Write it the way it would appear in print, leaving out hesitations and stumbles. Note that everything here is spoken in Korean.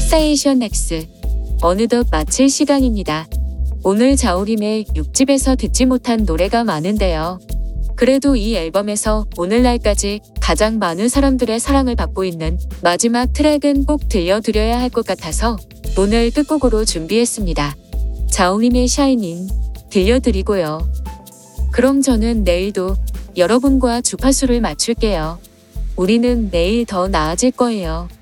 스테이션 X. 어느덧 마칠 시간입니다. 오늘 자우림의 6집에서 듣지 못한 노래가 많은데요. 그래도 이 앨범에서 오늘날까지 가장 많은 사람들의 사랑을 받고 있는 마지막 트랙은 꼭 들려드려야 할 것 같아서 오늘 끝곡으로 준비했습니다. 자우림의 샤이닝 들려드리고요. 그럼 저는 내일도 여러분과 주파수를 맞출게요. 우리는 내일 더 나아질 거예요.